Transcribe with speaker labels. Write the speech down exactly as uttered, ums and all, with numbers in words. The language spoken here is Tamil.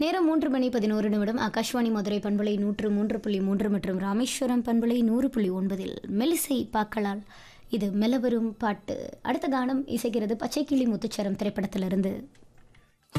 Speaker 1: நேரம் மூன்று மணி பதினோரு நிமிடம். ஆகாஷ்வாணி மதுரை பண்பலை நூற்று மூன்று புள்ளி மூன்று மற்றும் ராமேஸ்வரம் பண்பலை நூறு புள்ளி ஒன்பதில் மெலிசை பாக்களால் இது மெலவரும் பாட்டு. அடுத்த கானம் இசைக்கிறது பச்சைக்கிளி முத்துச்சரம் திரைப்படத்திலிருந்து.